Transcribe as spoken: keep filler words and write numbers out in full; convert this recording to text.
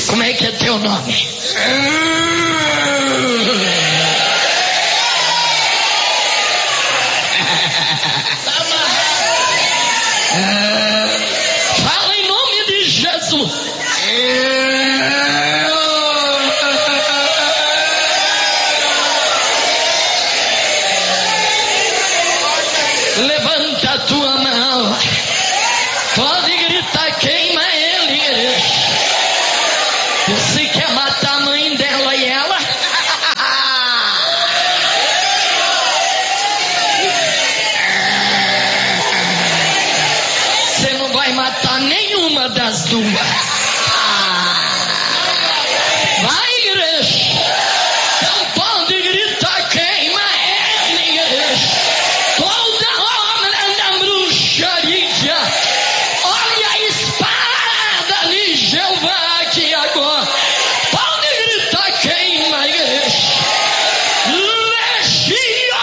Como é que é teu nome? Fala em nome de Jesus. Levanta a tua mão. Pode gritar, queima ele. Você quer matar a mãe dela e ela? Você não vai matar nenhuma das duas.